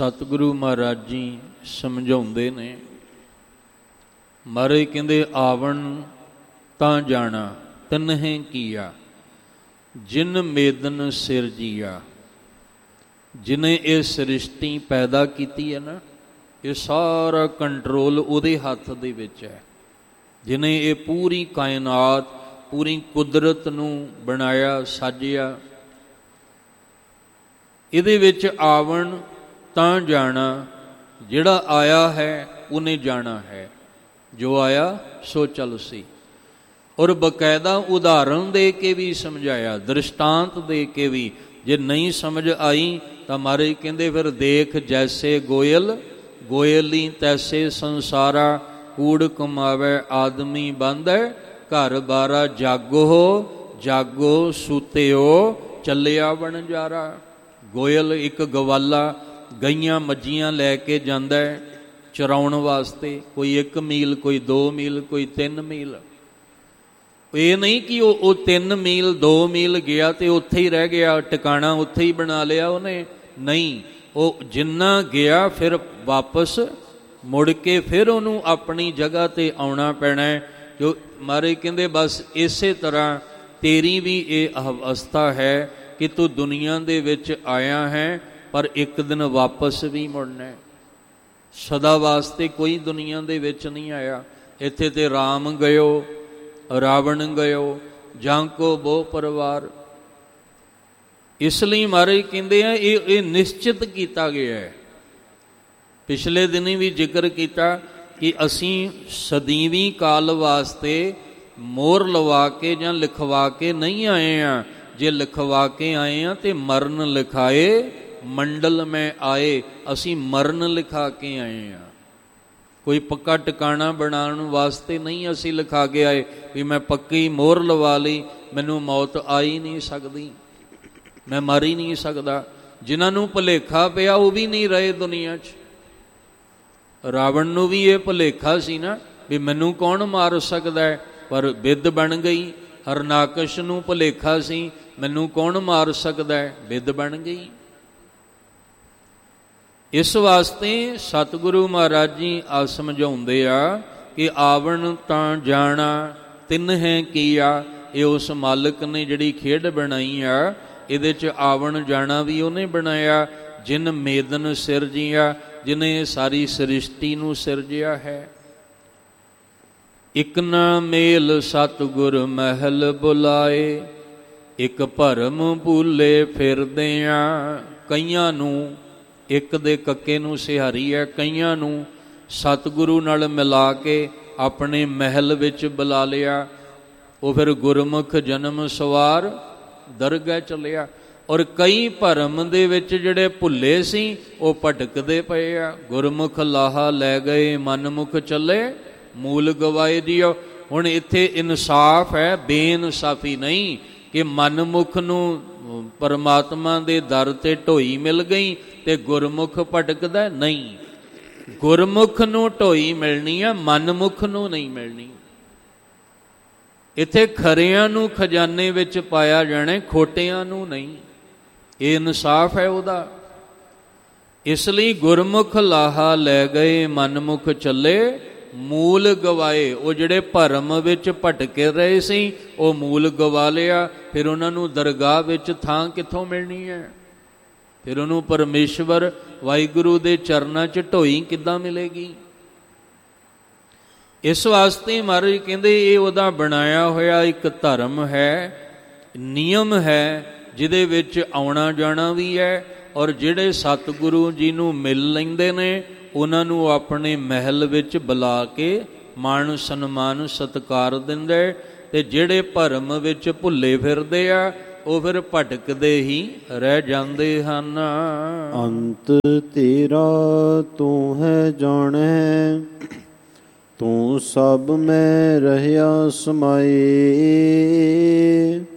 ਸਤਿਗੁਰੂ ਮਹਾਰਾਜ ਜੀ ਸਮਝਾਉਂਦੇ ਨੇ। ਮਹਾਰਾਜ ਕਹਿੰਦੇ ਆਵਣ ਤਾਂ ਜਾਣਾ ਤਨਹਿ ਕੀਆ, ਜਿਨ ਮੇਦਨ ਸਿਰਜੀਆ। ਜਿਹਨੇ ਇਹ ਸ੍ਰਿਸ਼ਟੀ ਪੈਦਾ ਕੀਤੀ ਹੈ ਨਾ, ਇਹ ਸਾਰਾ ਕੰਟਰੋਲ ਉਹਦੇ ਹੱਥ ਦੇ ਵਿੱਚ ਹੈ। ਜਿਹਨੇ ਇਹ ਪੂਰੀ ਕਾਇਨਾਤ, ਪੂਰੀ ਕੁਦਰਤ ਨੂੰ ਬਣਾਇਆ, ਸਾਜਿਆ। ਇਹਦੇ ਵਿੱਚ ਆਵਣ ਤਾਂ ਜਾਣਾ, ਜਿਹੜਾ ਆਇਆ ਹੈ ਉਹਨੇ ਜਾਣਾ ਹੈ, ਜੋ ਆਇਆ ਸੋ ਚੱਲ ਸੀ। ਔਰ ਬਕਾਇਦਾ ਉਦਾਹਰਣ ਦੇ ਕੇ ਵੀ ਸਮਝਾਇਆ, ਦ੍ਰਿਸ਼ਟਾਂਤ ਦੇ ਕੇ ਵੀ। ਜੇ ਨਹੀਂ ਸਮਝ ਆਈ ਤਾਂ ਮਹਾਰਾਜ ਕਹਿੰਦੇ ਫਿਰ ਦੇਖ ਜੈਸੇ ਗੋਇਲ, ਗੋਇਲੀ ਤੈਸੇ ਸੰਸਾਰਾ। ਕੂੜ ਕਮਾਵੇ ਆਦਮੀ ਬੰਧੈ, ਘਰ ਬਾਰਾ ਜਾਗੋ, ਜਾਗੋ ਸੂਤਿਓ ਚੱਲਿਆ ਵਣਜਾਰਾ। ਗੋਇਲ ਇੱਕ ਗਵਾਲਾ ਗਈਆਂ ਮੱਝੀਆਂ ਲੈ ਕੇ ਜਾਂਦਾ ਚਰਾਉਣ ਵਾਸਤੇ, ਕੋਈ 1 ਮੀਲ, ਕੋਈ 2 ਮੀਲ, ਕੋਈ 3 ਮੀਲ। ਇਹ ਨਹੀਂ ਕਿ ਉਹ 3 ਮੀਲ 2 ਮੀਲ ਗਿਆ ਤੇ ਉੱਥੇ ਹੀ ਰਹਿ ਗਿਆ, ਟਿਕਾਣਾ ਉੱਥੇ ਹੀ ਬਣਾ ਲਿਆ ਉਹਨੇ। ਨਹੀਂ, ਉਹ ਜਿੰਨਾ ਗਿਆ ਫਿਰ ਵਾਪਸ ਮੁੜ ਕੇ ਫਿਰ ਉਹਨੂੰ ਆਪਣੀ ਜਗ੍ਹਾ ਤੇ ਆਉਣਾ ਪੈਣਾ। ਜੋ ਮਹਾਰਾਜ ਕਹਿੰਦੇ ਬਸ ਇਸੇ ਤਰ੍ਹਾਂ ਤੇਰੀ ਵੀ ਇਹ ਅਵਸਥਾ ਹੈ ਕਿ ਤੂੰ ਦੁਨੀਆ ਦੇ ਵਿੱਚ ਆਇਆ ਹੈ, ਪਰ ਇੱਕ ਦਿਨ ਵਾਪਸ ਵੀ ਮੁੜਨਾ। ਸਦਾ ਵਾਸਤੇ ਕੋਈ ਦੁਨੀਆ ਦੇ ਵਿੱਚ ਨਹੀਂ ਆਇਆ। ਇੱਥੇ ਤੇ ਰਾਮ ਗਇਓ, ਰਾਵਣ ਗਇਓ, ਜਾਂ ਕੋ ਬੋ ਪਰਿਵਾਰ। ਇਸ ਲਈ ਮਹਾਰਾਜ ਕਹਿੰਦੇ ਆ ਇਹ ਨਿਸ਼ਚਿਤ ਕੀਤਾ ਗਿਆ ਹੈ। ਪਿਛਲੇ ਦਿਨੀ ਵੀ ਜ਼ਿਕਰ ਕੀਤਾ ਕਿ ਅਸੀਂ ਸਦੀਵੀ ਕਾਲ ਵਾਸਤੇ ਮੋਹਰ ਲਵਾ ਕੇ ਜਾਂ ਲਿਖਵਾ ਕੇ ਨਹੀਂ ਆਏ ਹਾਂ। ਜੇ ਲਿਖਵਾ ਕੇ ਆਏ ਹਾਂ ਤੇ ਮਰਨ ਲਿਖਾਏ ਮੰਡਲ ਮੈਂ ਆਏ। ਅਸੀਂ ਮਰਨ ਲਿਖਾ ਕੇ ਆਏ ਹਾਂ, ਕੋਈ ਪੱਕਾ ਟਿਕਾਣਾ ਬਣਾਉਣ ਵਾਸਤੇ ਨਹੀਂ ਅਸੀਂ ਲਿਖਾ ਕੇ ਆਏ ਵੀ ਮੈਂ ਪੱਕੀ ਮੋਹਰ ਲਵਾ ਲਈ, ਮੈਨੂੰ ਮੌਤ ਆ ਹੀ ਨਹੀਂ ਸਕਦੀ, ਮੈਂ ਮਰ ਹੀ ਨਹੀਂ ਸਕਦਾ। ਜਿਨ੍ਹਾਂ ਨੂੰ ਭੁਲੇਖਾ ਪਿਆ ਉਹ ਵੀ ਨਹੀਂ ਰਹੇ ਦੁਨੀਆ 'ਚ। ਰਾਵਣ ਨੂੰ ਵੀ ਇਹ ਭੁਲੇਖਾ ਸੀ ਨਾ ਵੀ ਮੈਨੂੰ ਕੌਣ ਮਾਰ ਸਕਦਾ ਹੈ, ਪਰ ਬਿੱਦ ਬਣ ਗਈ। ਹਰਨਾਕਸ਼ ਨੂੰ ਭੁਲੇਖਾ ਸੀ ਮੈਨੂੰ ਕੌਣ ਮਾਰ ਸਕਦਾ ਹੈ, ਬਿੱਦ ਬਣ ਗਈ। ਇਸ ਵਾਸਤੇ ਸਤਿਗੁਰੂ ਮਹਾਰਾਜ ਜੀ ਆ ਸਮਝਾਉਂਦੇ ਆ ਕਿ ਆਵਣ ਤਾਂ ਜਾਣਾ ਤਿਨਹਿ ਕੀਆ। ਇਹ ਉਸ ਮਾਲਕ ਨੇ ਜਿਹੜੀ ਖੇਡ ਬਣਾਈ ਆ, ਇਹਦੇ 'ਚ ਆਵਣ ਜਾਣਾ ਵੀ ਉਹਨੇ ਬਣਾਇਆ। ਜਿਨ ਮੇਦਨ ਸਿਰਜੀਆ, ਜਿਹਨੇ ਸਾਰੀ ਸ੍ਰਿਸ਼ਟੀ ਨੂੰ ਸਿਰਜਿਆ ਹੈ। ਇਕ ਨਾ ਮੇਲ ਸਤਿਗੁਰ ਮਹਿਲ ਬੁਲਾਏ, ਇੱਕ ਭਰਮ ਭੂਲੇ ਫਿਰਦਿਆਂ। ਕਈਆਂ ਨੂੰ, ਇੱਕ ਦੇ ਕੱਕੇ ਨੂੰ ਸਿਹਾਰੀ ਹੈ, ਕਈਆਂ ਨੂੰ ਸਤਿਗੁਰੂ ਨਾਲ ਮਿਲਾ ਕੇ ਆਪਣੇ ਮਹਿਲ ਵਿੱਚ ਬੁਲਾ ਲਿਆ। ਉਹ ਫਿਰ ਗੁਰਮੁਖ ਜਨਮ ਸਵਾਰ ਦਰਗਾਹ ਚੱਲਿਆ। ਔਰ ਕਈ ਭਰਮ ਦੇ ਵਿੱਚ ਜਿਹੜੇ ਭੁੱਲੇ ਸੀ ਉਹ ਭਟਕਦੇ ਪਏ ਆ। ਗੁਰਮੁਖ ਲਾਹਾ ਲੈ ਗਏ, ਮਨਮੁਖ ਚੱਲੇ ਮੂਲ ਗਵਾਏ ਦਿਓ। ਹੁਣ ਇੱਥੇ ਇਨਸਾਫ ਹੈ, ਬੇਇਨਸਾਫੀ ਨਹੀਂ ਕਿ ਮਨਮੁਖ ਨੂੰ ਪਰਮਾਤਮਾ ਦੇ ਦਰ ਤੇ ਢੋਈ ਮਿਲ ਗਈ ਤੇ ਗੁਰਮੁਖ ਭਟਕਦਾ। ਨਹੀਂ, ਗੁਰਮੁਖ ਨੂੰ ਢੋਈ ਮਿਲਣੀ ਆ, ਮਨਮੁਖ ਨੂੰ ਨਹੀਂ ਮਿਲਣੀ। ਇੱਥੇ ਖਰਿਆਂ ਨੂੰ ਖਜ਼ਾਨੇ ਵਿੱਚ ਪਾਇਆ ਜਾਣਾ, ਖੋਟਿਆਂ ਨੂੰ ਨਹੀਂ। ਇਹ ਇਨਸਾਫ ਹੈ ਉਹਦਾ। ਇਸ ਲਈ ਗੁਰਮੁਖ ਲਾਹਾ ਲੈ ਗਏ, ਮਨਮੁਖ ਚੱਲੇ ਮੂਲ ਗਵਾਏ। ਉਹ ਜਿਹੜੇ ਭਰਮ ਵਿੱਚ ਭਟਕੇ ਰਹੇ ਸੀ ਉਹ ਮੂਲ ਗਵਾ ਲਿਆ। ਫਿਰ ਉਹਨਾਂ ਨੂੰ ਦਰਗਾਹ ਵਿੱਚ ਥਾਂ ਕਿੱਥੋਂ ਮਿਲਣੀ ਹੈ? ਫਿਰ ਉਹਨੂੰ ਪਰਮੇਸ਼ਵਰ ਵਾਹਿਗੁਰੂ ਦੇ ਚਰਨਾਂ 'ਚ ਢੋਈ ਕਿੱਦਾਂ ਮਿਲੇਗੀ? ਇਸ ਵਾਸਤੇ ਮਹਾਰਾਜ ਕਹਿੰਦੇ ਇਹ ਉਹਦਾ ਬਣਾਇਆ ਹੋਇਆ ਇੱਕ ਧਰਮ ਹੈ, ਨਿਯਮ ਹੈ, ਜਿਹਦੇ ਵਿੱਚ ਆਉਣਾ ਜਾਣਾ ਵੀ ਹੈ। ਔਰ ਜਿਹੜੇ ਸਤਿਗੁਰੂ ਜੀ ਨੂੰ ਮਿਲ ਲੈਂਦੇ ਨੇ ਉਹਨਾਂ ਨੂੰ ਆਪਣੇ ਮਹਿਲ ਵਿੱਚ ਬੁਲਾ ਕੇ ਮਾਣ ਸਨਮਾਨ ਸਤਿਕਾਰ ਦਿੰਦੇ। ਤੇ ਜਿਹੜੇ ਭਰਮ ਵਿੱਚ ਭੁੱਲੇ ਫਿਰਦੇ ਆ ਉਹ ਫਿਰ ਭਟਕਦੇ ਹੀ ਰਹਿ ਜਾਂਦੇ ਹਨ। ਅੰਤ ਤੇਰਾ ਤੂੰ ਹੈ ਜਾਣੈ, ਤੂੰ ਸਭ ਮੈਂ ਰਹਿਆ ਸਮਾਏ।